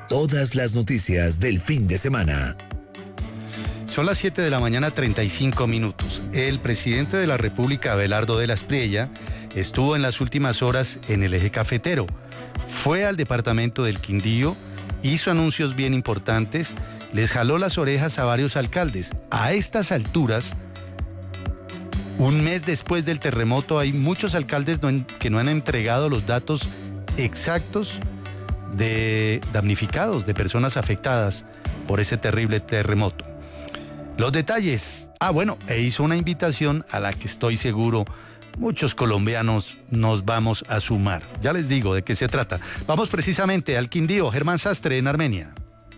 Todas las noticias del fin de semana. Son las 7 de la mañana, 35 minutos. El presidente de la República, Abelardo de la Espriella, estuvo en las últimas horas en el eje cafetero. Fue al departamento del Quindío, hizo anuncios bien importantes, les jaló las orejas a varios alcaldes. A estas alturas, un mes después del terremoto, hay muchos alcaldes que no han entregado los datos exactos de damnificados, de personas afectadas por ese terrible terremoto. Los detalles. Hizo una invitación a la que estoy seguro muchos colombianos nos vamos a sumar. Ya les digo de qué se trata. Vamos precisamente al Quindío, Germán Sastre, en Armenia.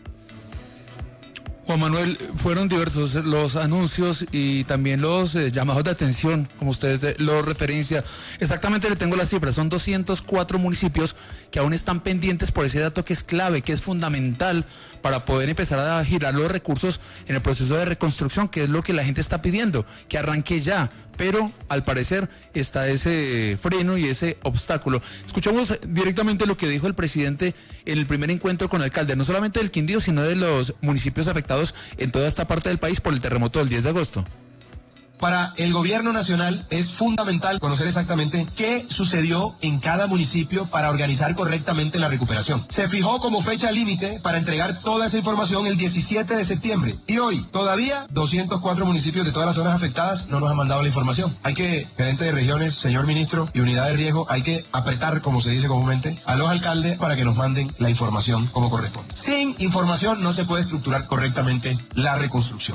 Juan Manuel, fueron diversos los anuncios y también los llamados de atención, como usted lo referencia. Exactamente le tengo las cifras, son 204 municipios que aún están pendientes por ese dato que es clave, que es fundamental para poder empezar a girar los recursos en el proceso de reconstrucción, que es lo que la gente está pidiendo, que arranque ya. Pero al parecer está ese freno y ese obstáculo. Escuchamos directamente lo que dijo el presidente en el primer encuentro con alcaldes, no solamente del Quindío, sino de los municipios afectados en toda esta parte del país por el terremoto del 10 de agosto. Para el gobierno nacional es fundamental conocer exactamente qué sucedió en cada municipio para organizar correctamente la recuperación. Se fijó como fecha límite para entregar toda esa información el 17 de septiembre. Y hoy, todavía 204 municipios de todas las zonas afectadas no nos han mandado la información. Hay que, gerente de regiones, señor ministro, y unidad de riesgo, hay que apretar, como se dice comúnmente, a los alcaldes para que nos manden la información como corresponde. Sin información no se puede estructurar correctamente la reconstrucción.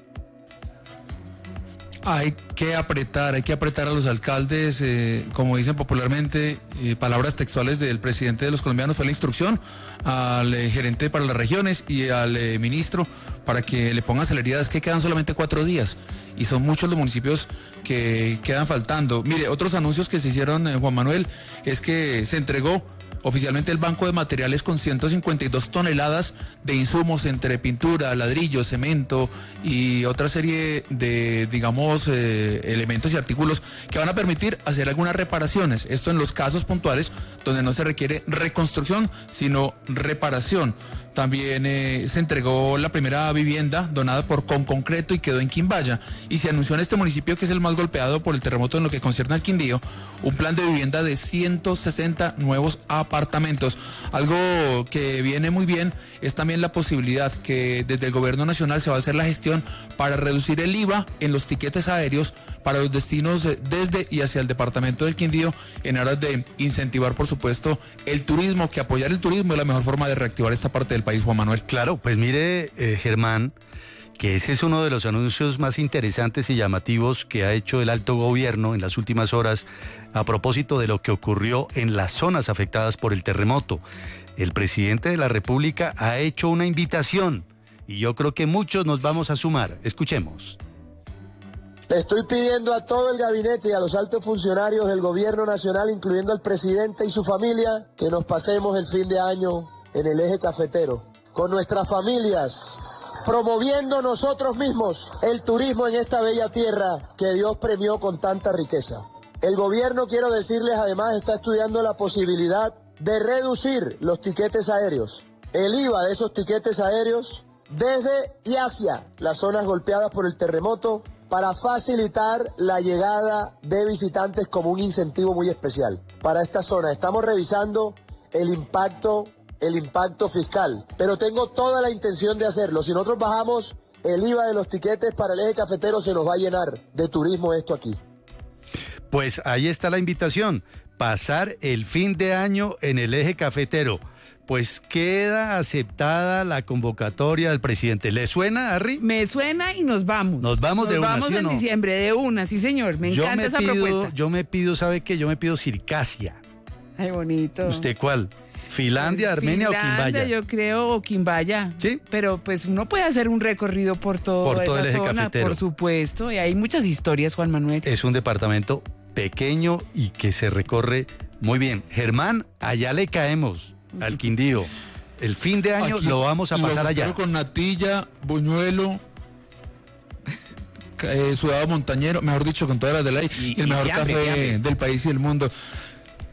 Hay que apretar a los alcaldes, como dicen popularmente, palabras textuales del presidente de los colombianos, fue la instrucción al gerente para las regiones y al ministro para que le pongan celeridad. Es que quedan solamente 4 días y son muchos los municipios que quedan faltando. Mire, otros anuncios que se hicieron, Juan Manuel, es que se entregó oficialmente el banco de materiales con 152 toneladas de insumos entre pintura, ladrillo, cemento y otra serie de, elementos y artículos que van a permitir hacer algunas reparaciones. Esto en los casos puntuales donde no se requiere reconstrucción, sino reparación. También se entregó la primera vivienda donada por Concreto y quedó en Quimbaya. Y se anunció en este municipio, que es el más golpeado por el terremoto en lo que concierne al Quindío, un plan de vivienda de 160 nuevos apartamentos. Algo que viene muy bien es también la posibilidad que desde el gobierno nacional se va a hacer la gestión para reducir el IVA en los tiquetes aéreos para los destinos desde y hacia el departamento del Quindío, en aras de incentivar, por supuesto, el turismo, que apoyar el turismo es la mejor forma de reactivar esta parte del país, Juan Manuel. Claro, pues mire, Germán, que ese es uno de los anuncios más interesantes y llamativos que ha hecho el alto gobierno en las últimas horas a propósito de lo que ocurrió en las zonas afectadas por el terremoto. El presidente de la República ha hecho una invitación y yo creo que muchos nos vamos a sumar. Escuchemos. Le estoy pidiendo a todo el gabinete y a los altos funcionarios del gobierno nacional, incluyendo al presidente y su familia, que nos pasemos el fin de año en el eje cafetero, con nuestras familias, promoviendo nosotros mismos el turismo en esta bella tierra que Dios premió con tanta riqueza. El gobierno, quiero decirles, además está estudiando la posibilidad de reducir los tiquetes aéreos, el IVA de esos tiquetes aéreos desde y hacia las zonas golpeadas por el terremoto, para facilitar la llegada de visitantes como un incentivo muy especial para esta zona. Estamos revisando el impacto fiscal, pero tengo toda la intención de hacerlo. Si nosotros bajamos el IVA de los tiquetes para el eje cafetero, se nos va a llenar de turismo esto aquí. Pues ahí está la invitación, pasar el fin de año en el eje cafetero. Pues queda aceptada la convocatoria del presidente. ¿Le suena, Harry? Me suena y nos vamos. Nos vamos de una, ¿sí o no? Nos vamos en diciembre, de una, sí señor. Me encanta esa propuesta. Yo me pido, ¿sabe qué? Yo me pido Circasia. Ay, bonito. ¿Usted cuál? ¿Finlandia, Armenia o Quimbaya? Yo creo, o Quimbaya. ¿Sí? Pero pues uno puede hacer un recorrido por todo el eje zona, cafetero. Por supuesto, y hay muchas historias, Juan Manuel. Es un departamento pequeño y que se recorre muy bien. Germán, allá le caemos al Quindío. El fin de año aquí lo vamos a pasar allá. Con natilla, buñuelo, sudado montañero, mejor dicho, con todas las de ley, y el mejor café del país y del mundo.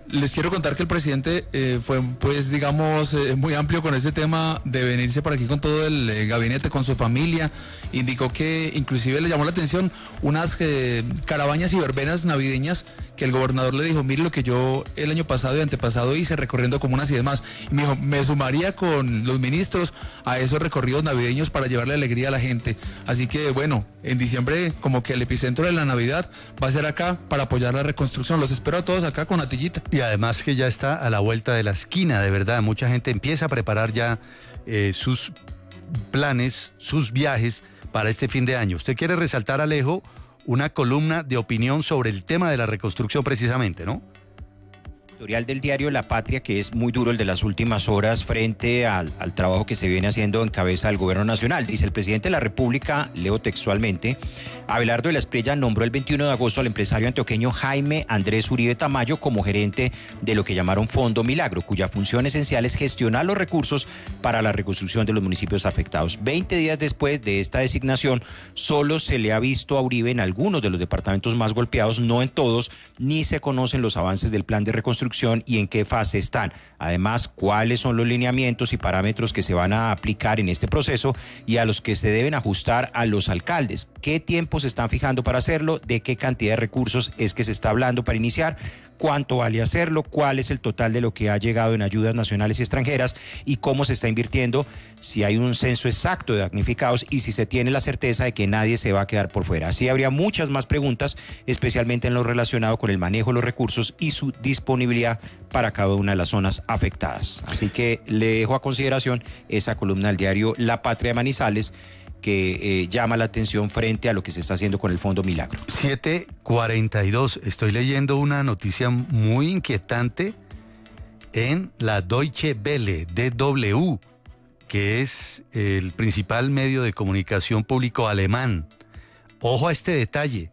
Les quiero contar que el presidente fue, pues, digamos, muy amplio con ese tema de venirse por aquí con todo el gabinete, con su familia. Indicó que inclusive le llamó la atención unas caravanas y verbenas navideñas que el gobernador le dijo, mire lo que yo el año pasado y antepasado hice recorriendo comunas y demás. Y me dijo, me sumaría con los ministros a esos recorridos navideños para llevarle alegría a la gente. Así que, bueno, en diciembre como que el epicentro de la Navidad va a ser acá para apoyar la reconstrucción. Los espero a todos acá con Atillita. Y además que ya está a la vuelta de la esquina, de verdad. Mucha gente empieza a preparar ya sus planes, sus viajes para este fin de año. Usted quiere resaltar, Alejo, una columna de opinión sobre el tema de la reconstrucción precisamente, ¿no? Editorial del diario La Patria, que es muy duro el de las últimas horas frente al trabajo que se viene haciendo en cabeza del gobierno nacional. Dice el presidente de la República, leo textualmente, Abelardo de la Espriella nombró el 21 de agosto al empresario antioqueño Jaime Andrés Uribe Tamayo como gerente de lo que llamaron Fondo Milagro, cuya función esencial es gestionar los recursos para la reconstrucción de los municipios afectados. 20 días después de esta designación, solo se le ha visto a Uribe en algunos de los departamentos más golpeados, no en todos, ni se conocen los avances del plan de reconstrucción y en qué fase están. Además, cuáles son los lineamientos y parámetros que se van a aplicar en este proceso y a los que se deben ajustar a los alcaldes. ¿Qué tiempo se están fijando para hacerlo? ¿De qué cantidad de recursos es que se está hablando para iniciar? ¿Cuánto vale hacerlo? ¿Cuál es el total de lo que ha llegado en ayudas nacionales y extranjeras? ¿Y cómo se está invirtiendo? Si hay un censo exacto de damnificados y si se tiene la certeza de que nadie se va a quedar por fuera. Así habría muchas más preguntas, especialmente en lo relacionado con el manejo de los recursos y su disponibilidad para cada una de las zonas afectadas. Así que le dejo a consideración esa columna del diario La Patria de Manizales, que llama la atención frente a lo que se está haciendo con el Fondo Milagro. 7:42. Estoy leyendo una noticia muy inquietante en la Deutsche Welle, DW, que es el principal medio de comunicación público alemán. Ojo a este detalle.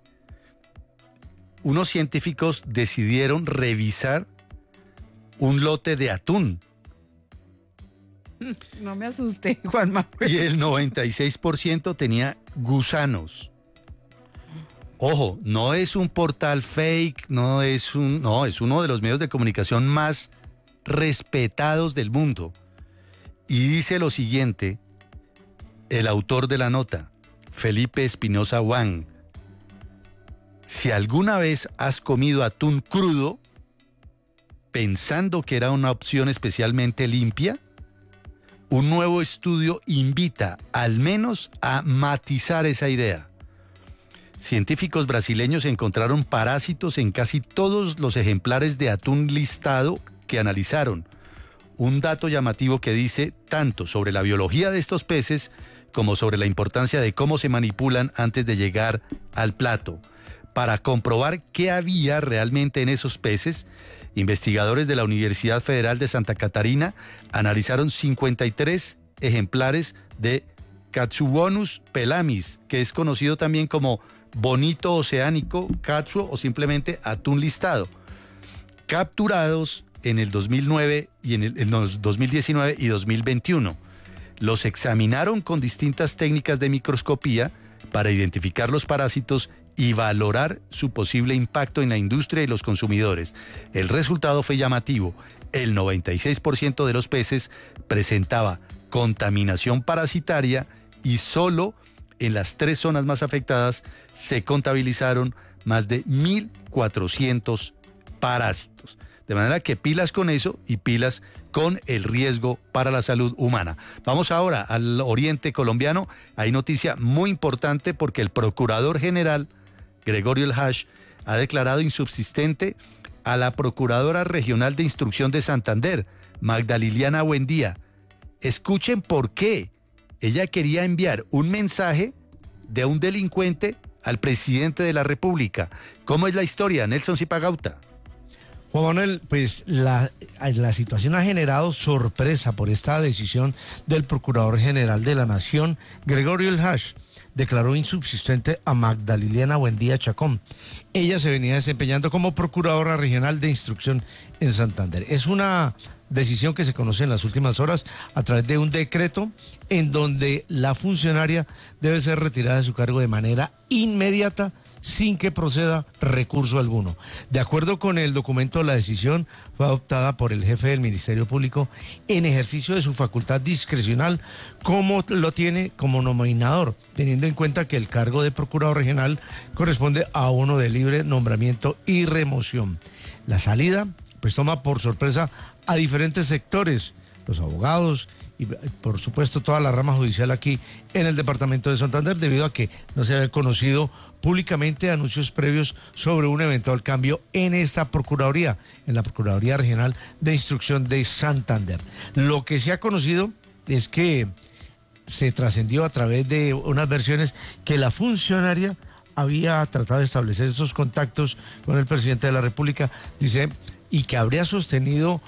Unos científicos decidieron revisar un lote de atún. No me asuste, Juan Manuel. Y el 96% tenía gusanos. Ojo, no es un portal fake, es uno de los medios de comunicación más respetados del mundo. Y dice lo siguiente, el autor de la nota, Felipe Espinosa Wang: si alguna vez has comido atún crudo, pensando que era una opción especialmente limpia, un nuevo estudio invita al menos a matizar esa idea. Científicos brasileños encontraron parásitos en casi todos los ejemplares de atún listado que analizaron. Un dato llamativo que dice tanto sobre la biología de estos peces como sobre la importancia de cómo se manipulan antes de llegar al plato. Para comprobar qué había realmente en esos peces, investigadores de la Universidad Federal de Santa Catarina analizaron 53 ejemplares de Katsubonus pelamis, que es conocido también como bonito oceánico, katsuo o simplemente atún listado, capturados en el 2009 y en los 2019 y 2021. Los examinaron con distintas técnicas de microscopía para identificar los parásitos y valorar su posible impacto en la industria y los consumidores. El resultado fue llamativo. El 96% de los peces presentaba contaminación parasitaria y solo en las 3 zonas más afectadas se contabilizaron más de 1.400 parásitos. De manera que pilas con eso y pilas con el riesgo para la salud humana. Vamos ahora al oriente colombiano. Hay noticia muy importante porque el procurador general Gregorio El Hash ha declarado insubsistente a la Procuradora Regional de Instrucción de Santander, Magda Liliana Buendía. Escuchen por qué. Ella quería enviar un mensaje de un delincuente al presidente de la República. ¿Cómo es la historia, Nelson Zipagauta? Juan Manuel, pues la situación ha generado sorpresa por esta decisión del Procurador General de la Nación, Gregorio El Hash. Declaró insubsistente a Magda Liliana Buendía Chacón. Ella se venía desempeñando como Procuradora Regional de Instrucción en Santander. Es una decisión que se conoce en las últimas horas a través de un decreto en donde la funcionaria debe ser retirada de su cargo de manera inmediata sin que proceda recurso alguno. De acuerdo con el documento, la decisión fue adoptada por el jefe del Ministerio Público en ejercicio de su facultad discrecional, como lo tiene como nominador, teniendo en cuenta que el cargo de procurador regional corresponde a uno de libre nombramiento y remoción. La salida, pues, toma por sorpresa a diferentes sectores, los abogados y, por supuesto, toda la rama judicial aquí en el departamento de Santander, debido a que no se había conocido públicamente anuncios previos sobre un eventual cambio en esta Procuraduría, en la Procuraduría Regional de Instrucción de Santander. Lo que se ha conocido es que se trascendió a través de unas versiones que la funcionaria había tratado de establecer esos contactos con el presidente de la República, dice, y que habría sostenido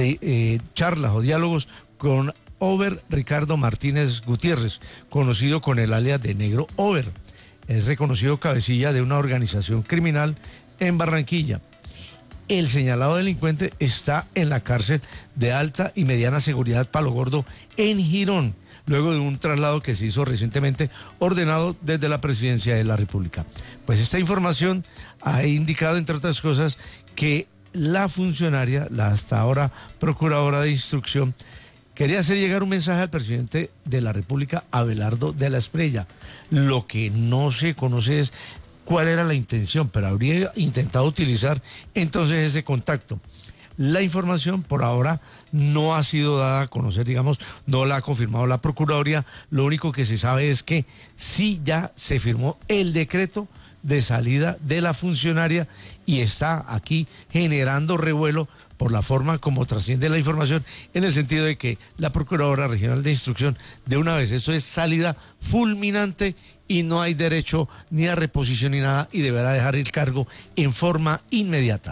charlas o diálogos con Over Ricardo Martínez Gutiérrez, conocido con el alias de Negro Over. Es reconocido cabecilla de una organización criminal en Barranquilla. El señalado delincuente está en la cárcel de alta y mediana seguridad Palo Gordo en Girón, luego de un traslado que se hizo recientemente ordenado desde la Presidencia de la República. Pues esta información ha indicado, entre otras cosas, que la funcionaria, la hasta ahora procuradora de instrucción, quería hacer llegar un mensaje al presidente de la República, Abelardo de la Espriella. Lo que no se conoce es cuál era la intención, pero habría intentado utilizar entonces ese contacto. La información por ahora no ha sido dada a conocer, digamos, no la ha confirmado la Procuraduría. Lo único que se sabe es que sí ya se firmó el decreto de salida de la funcionaria y está aquí generando revuelo por la forma como trasciende la información, en el sentido de que la Procuradora Regional de Instrucción, de una vez, eso es salida fulminante y no hay derecho ni a reposición ni nada, y deberá dejar el cargo en forma inmediata.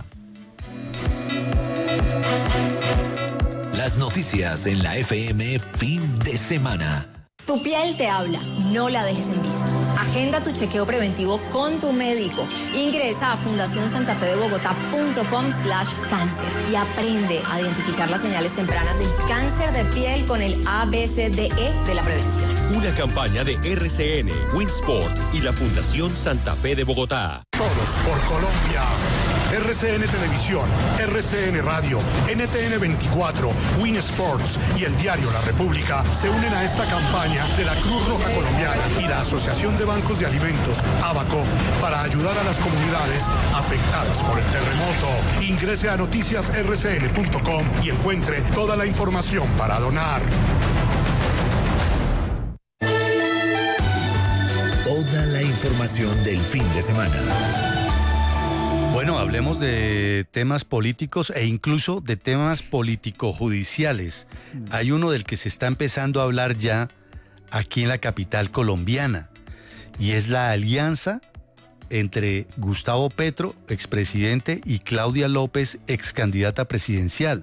Las noticias en la FM fin de semana. Tu piel te habla, no la dejes en visto. Agenda tu chequeo preventivo con tu médico. Ingresa a fundacionsantafedebogotá.com/cáncer y aprende a identificar las señales tempranas del cáncer de piel con el ABCDE de la prevención. Una campaña de RCN, Winsport y la Fundación Santa Fe de Bogotá. Todos por Colombia. RCN Televisión, RCN Radio, NTN 24, Win Sports y el diario La República se unen a esta campaña de la Cruz Roja Colombiana y la Asociación de Bancos de Alimentos, ABACO, para ayudar a las comunidades afectadas por el terremoto. Ingrese a noticiasrcn.com y encuentre toda la información para donar. Toda la información del fin de semana. Bueno, hablemos de temas políticos e incluso de temas político-judiciales. Hay uno del que se está empezando a hablar ya aquí en la capital colombiana, y es la alianza entre Gustavo Petro, expresidente, y Claudia López, excandidata presidencial.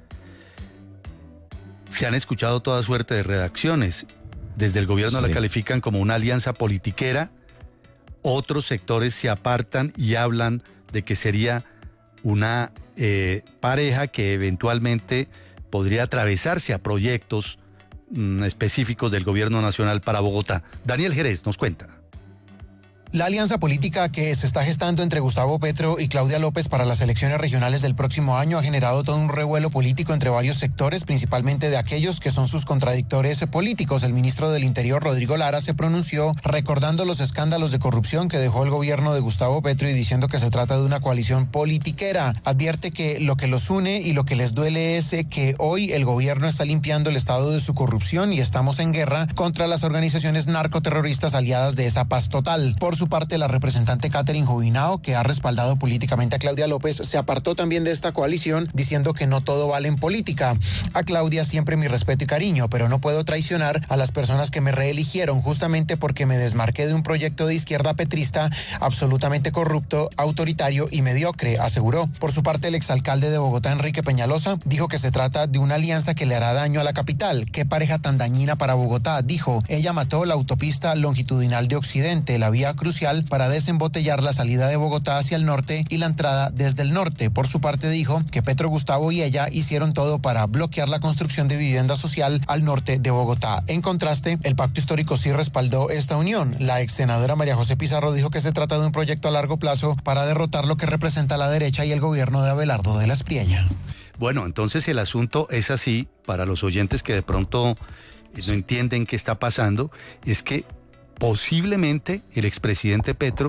Se han escuchado toda suerte de redacciones. Desde el gobierno la califican como una alianza politiquera. Otros sectores se apartan y hablan de que sería una pareja que eventualmente podría atravesarse a proyectos específicos del gobierno nacional para Bogotá. Daniel Jerez nos cuenta. La alianza política que se está gestando entre Gustavo Petro y Claudia López para las elecciones regionales del próximo año ha generado todo un revuelo político entre varios sectores, principalmente de aquellos que son sus contradictores políticos. El ministro del Interior, Rodrigo Lara, se pronunció recordando los escándalos de corrupción que dejó el gobierno de Gustavo Petro y diciendo que se trata de una coalición politiquera. Advierte que lo que los une y lo que les duele es que hoy el gobierno está limpiando el estado de su corrupción y estamos en guerra contra las organizaciones narcoterroristas aliadas de esa paz total. Por su parte, la representante Catherine Jubinao, que ha respaldado políticamente a Claudia López, se apartó también de esta coalición, diciendo que no todo vale en política. A Claudia siempre mi respeto y cariño, pero no puedo traicionar a las personas que me reeligieron justamente porque me desmarqué de un proyecto de izquierda petrista absolutamente corrupto, autoritario y mediocre, aseguró. Por su parte, el exalcalde de Bogotá, Enrique Peñalosa, dijo que se trata de una alianza que le hará daño a la capital. Qué pareja tan dañina para Bogotá, dijo. Ella mató la autopista longitudinal de Occidente, la vía Cruz crucial para desembotellar la salida de Bogotá hacia el norte y la entrada desde el norte. Por su parte dijo que Petro, Gustavo y ella hicieron todo para bloquear la construcción de vivienda social al norte de Bogotá. En contraste, el pacto histórico sí respaldó esta unión. La ex senadora María José Pizarro dijo que se trata de un proyecto a largo plazo para derrotar lo que representa la derecha y el gobierno de Abelardo de la Espriella. Bueno, entonces el asunto es así, para los oyentes que de pronto no entienden qué está pasando, es que posiblemente el expresidente Petro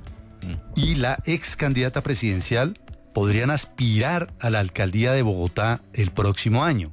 y la ex candidata presidencial podrían aspirar a la alcaldía de Bogotá el próximo año.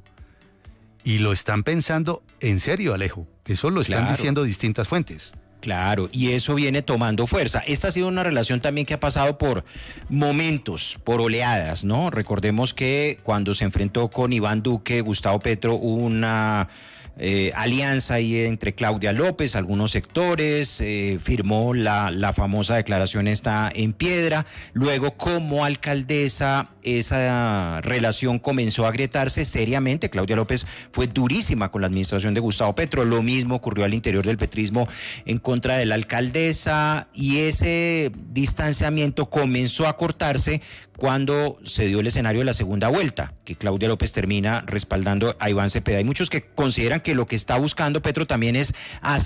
Y lo están pensando en serio, Alejo. Eso lo están diciendo distintas fuentes. Claro, y eso viene tomando fuerza. Esta ha sido una relación también que ha pasado por momentos, por oleadas, ¿no? Recordemos que cuando se enfrentó con Iván Duque, Gustavo Petro, hubo una alianza ahí entre Claudia López, algunos sectores, firmó la famosa declaración esta en piedra. Luego, como alcaldesa, esa relación comenzó a agrietarse seriamente. Claudia López fue durísima con la administración de Gustavo Petro. Lo mismo ocurrió al interior del petrismo en contra de la alcaldesa, y ese distanciamiento comenzó a cortarse cuando se dio el escenario de la segunda vuelta, que Claudia López termina respaldando a Iván Cepeda. Hay muchos que consideran que lo que está buscando Petro también es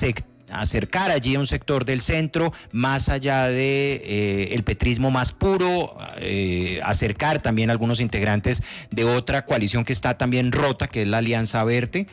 acercar allí a un sector del centro, más allá de el petrismo más puro, acercar también a algunos integrantes de otra coalición que está también rota, que es la Alianza Verde,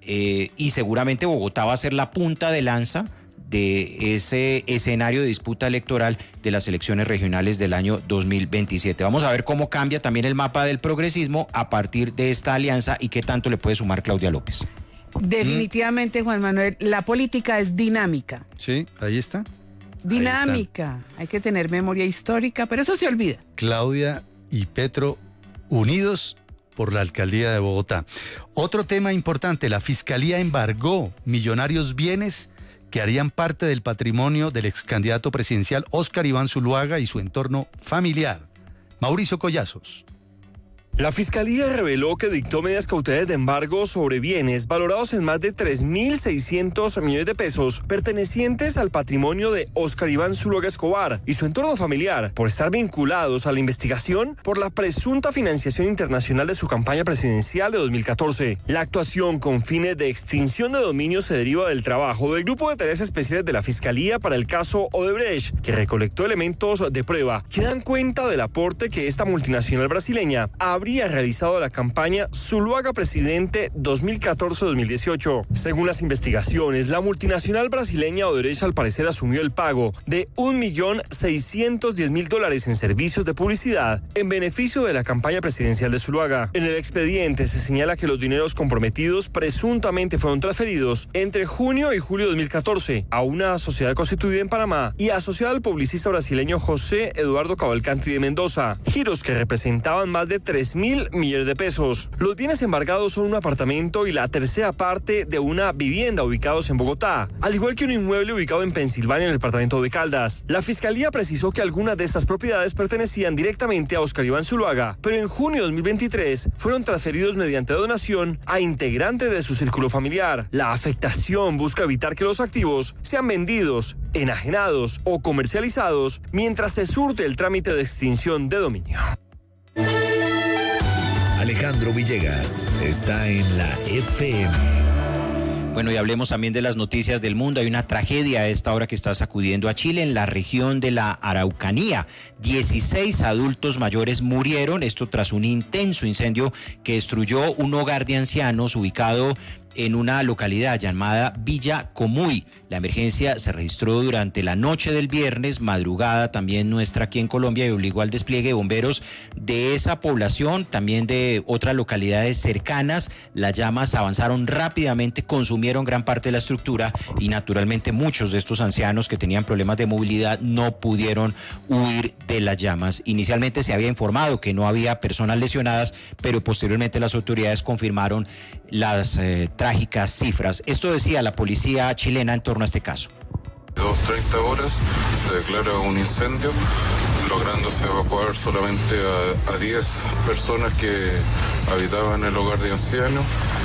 y seguramente Bogotá va a ser la punta de lanza de ese escenario de disputa electoral de las elecciones regionales del año 2027. Vamos a ver cómo cambia también el mapa del progresismo a partir de esta alianza y qué tanto le puede sumar Claudia López. Definitivamente, Juan Manuel, la política es dinámica. Sí, ahí está. Dinámica. Hay que tener memoria histórica, pero eso se olvida. Claudia y Petro unidos por la alcaldía de Bogotá. Otro tema importante, la Fiscalía embargó millonarios bienes que harían parte del patrimonio del ex candidato presidencial Óscar Iván Zuluaga y su entorno familiar. Mauricio Collazos. La Fiscalía reveló que dictó medidas cautelares de embargo sobre bienes valorados en más de 3.600 millones de pesos pertenecientes al patrimonio de Óscar Iván Zuluaga Escobar y su entorno familiar por estar vinculados a la investigación por la presunta financiación internacional de su campaña presidencial de 2014. La actuación con fines de extinción de dominio se deriva del trabajo del Grupo de Tareas Especiales de la Fiscalía para el caso Odebrecht, que recolectó elementos de prueba que dan cuenta del aporte que esta multinacional brasileña habría realizado la campaña Zuluaga Presidente 2014-2018. Según las investigaciones, la multinacional brasileña Odebrecht al parecer asumió el pago de $1.610.000 en servicios de publicidad en beneficio de la campaña presidencial de Zuluaga. En el expediente se señala que los dineros comprometidos presuntamente fueron transferidos entre junio y julio de 2014 a una sociedad constituida en Panamá y asociada al publicista brasileño José Eduardo Cavalcanti de Mendoza, giros que representaban más de 3.000 millones de pesos. Los bienes embargados son un apartamento y la tercera parte de una vivienda ubicados en Bogotá, al igual que un inmueble ubicado en Pensilvania en el departamento de Caldas. La Fiscalía precisó que algunas de estas propiedades pertenecían directamente a Óscar Iván Zuluaga, pero en junio de 2023 fueron transferidos mediante donación a integrantes de su círculo familiar. La afectación busca evitar que los activos sean vendidos, enajenados o comercializados mientras se surte el trámite de extinción de dominio. Alejandro Villegas está en la FM. Bueno, y hablemos también de las noticias del mundo. Hay una tragedia a esta hora que está sacudiendo a Chile en la región de la Araucanía. 16 adultos mayores murieron, esto tras un intenso incendio que destruyó un hogar de ancianos ubicado en una localidad llamada Villa Comuy. La emergencia se registró durante la noche del viernes, madrugada también nuestra aquí en Colombia, y obligó al despliegue de bomberos de esa población, también de otras localidades cercanas. Las llamas avanzaron rápidamente, consumieron gran parte de la estructura y naturalmente muchos de estos ancianos que tenían problemas de movilidad no pudieron huir de las llamas. Inicialmente se había informado que no había personas lesionadas, pero posteriormente las autoridades confirmaron las trágicas cifras. Esto decía la policía chilena en torno a este caso. 2:30 horas se declara un incendio, lográndose evacuar solamente a 10 personas que habitaban el hogar de ancianos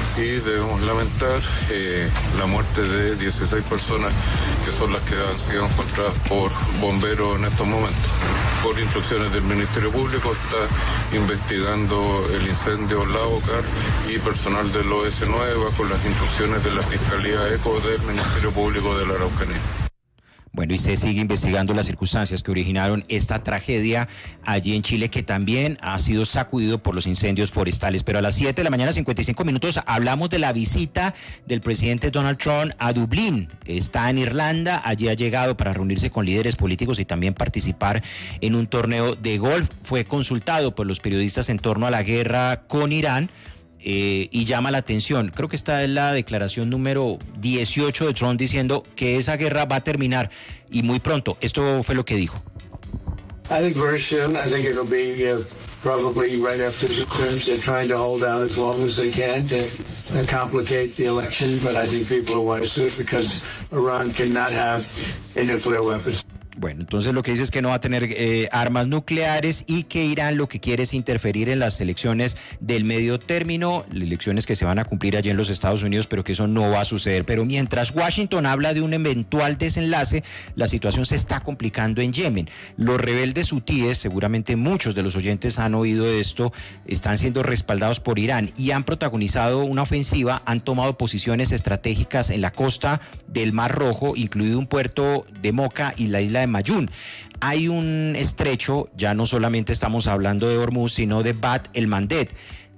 y debemos lamentar la muerte de 16 personas que son las que han sido encontradas por bomberos en estos momentos. Por instrucciones del Ministerio Público está investigando el incendio Laucar y personal del OS9 bajo las instrucciones de la Fiscalía ECO del Ministerio Público de la Araucanía. Bueno, y se sigue investigando las circunstancias que originaron esta tragedia allí en Chile, que también ha sido sacudido por los incendios forestales. Pero a las 7 de la mañana, 55 minutos, hablamos de la visita del presidente Donald Trump a Dublín. Está en Irlanda, allí ha llegado para reunirse con líderes políticos y también participar en un torneo de golf. Fue consultado por los periodistas en torno a la guerra con Irán. Y llama la atención, creo que esta es la declaración número 18 de Trump diciendo que esa guerra va a terminar y muy pronto. Esto fue lo que dijo. I think very soon. I think it'll be probably right after the midterms. They're trying to hold out as long as they can to complicate the election, but I think people are wise to it because Iran cannot have a nuclear weapon. Bueno, entonces lo que dice es que no va a tener armas nucleares y que Irán lo que quiere es interferir en las elecciones del medio término, elecciones que se van a cumplir allí en los Estados Unidos, pero que eso no va a suceder. Pero mientras Washington habla de un eventual desenlace, la situación se está complicando en Yemen. Los rebeldes hutíes, seguramente muchos de los oyentes han oído de esto, están siendo respaldados por Irán y han protagonizado una ofensiva, han tomado posiciones estratégicas en la costa del Mar Rojo, incluido un puerto de Mocha y la isla de Mayún. Hay un estrecho, ya no solamente estamos hablando de Hormuz, sino de Bab el-Mandeb.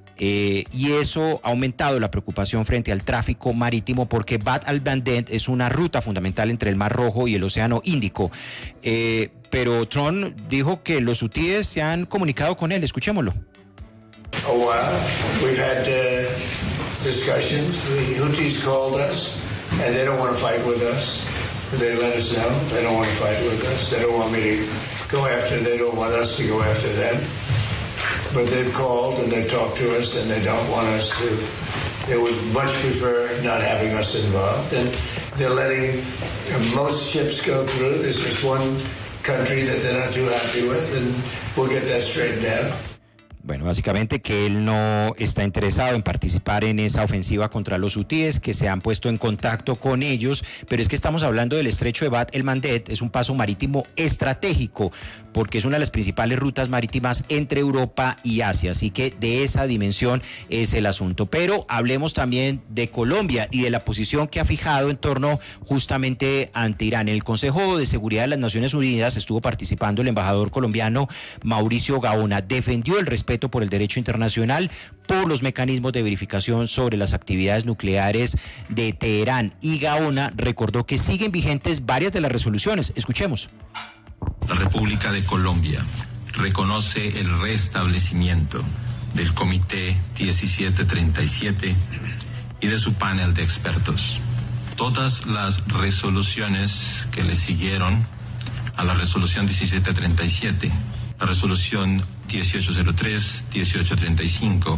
Y eso ha aumentado la preocupación frente al tráfico marítimo porque Bab el-Mandeb es una ruta fundamental entre el Mar Rojo y el Océano Índico. Pero Trump dijo que los hutíes se han comunicado con él. Escuchémoslo. A while. We've had discussions. The Houthis called us and they don't want to fight with us. They let us know they don't want to fight with us. They don't want me to go after. They don't want us to go after them. But they've called and they've talked to us and they don't want us to. They would much prefer not having us involved. And they're letting most ships go through. This is one country that they're not too happy with, and we'll get that straightened out. Bueno, básicamente que él no está interesado en participar en esa ofensiva contra los hutíes, que se han puesto en contacto con ellos, pero es que estamos hablando del estrecho de Bab el-Mandeb, es un paso marítimo estratégico, porque es una de las principales rutas marítimas entre Europa y Asia, así que de esa dimensión es el asunto. Pero hablemos también de Colombia y de la posición que ha fijado en torno justamente ante Irán. En el Consejo de Seguridad de las Naciones Unidas estuvo participando el embajador colombiano Mauricio Gaona, defendió el respeto por el derecho internacional, por los mecanismos de verificación sobre las actividades nucleares de Teherán, y Gaona recordó que siguen vigentes varias de las resoluciones. Escuchemos. La República de Colombia reconoce el restablecimiento del Comité 1737 y de su panel de expertos. Todas las resoluciones que le siguieron a la resolución 1737, la resolución 1803, 1835,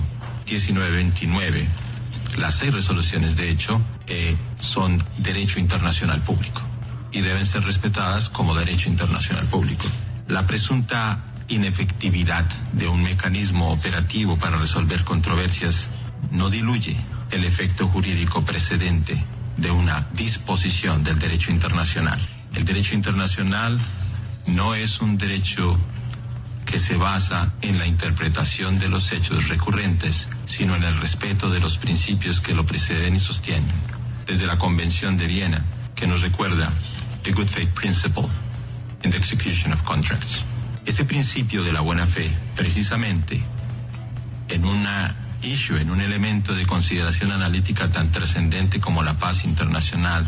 1929, las 6 resoluciones de hecho son derecho internacional público y deben ser respetadas como derecho internacional público. La presunta inefectividad de un mecanismo operativo para resolver controversias no diluye el efecto jurídico precedente de una disposición del derecho internacional. El derecho internacional no es un derecho que se basa en la interpretación de los hechos recurrentes, sino en el respeto de los principios que lo preceden y sostienen. Desde la Convención de Viena, que nos recuerda the good faith principle in the execution of contracts. Ese principio de la buena fe, precisamente en en un elemento de consideración analítica tan trascendente como la paz internacional.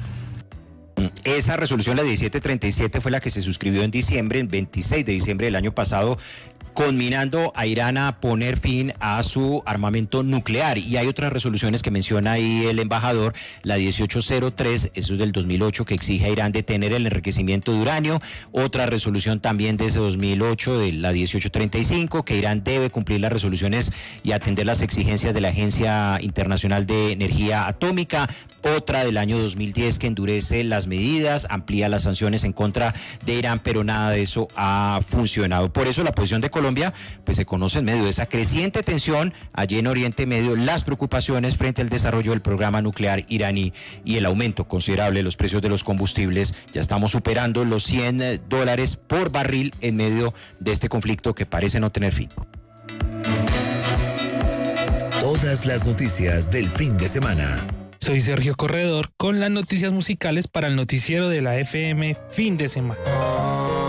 Esa resolución, la 1737, fue la que se suscribió en diciembre, el 26 de diciembre del año pasado, conminando a Irán a poner fin a su armamento nuclear. Y hay otras resoluciones que menciona ahí el embajador, la 1803, eso es del 2008, que exige a Irán detener el enriquecimiento de uranio. Otra resolución también de ese 2008, de la 1835, que Irán debe cumplir las resoluciones y atender las exigencias de la Agencia Internacional de Energía Atómica. Otra del año 2010 que endurece las medidas, amplía las sanciones en contra de Irán, pero nada de eso ha funcionado. Por eso la posición de Colombia Colombia, pues se conoce en medio de esa creciente tensión allí en Oriente Medio, las preocupaciones frente al desarrollo del programa nuclear iraní y el aumento considerable de los precios de los combustibles. Ya estamos superando los $100 por barril en medio de este conflicto que parece no tener fin. Todas las noticias del fin de semana. Soy Sergio Corredor con las noticias musicales para el noticiero de la FM Fin de Semana.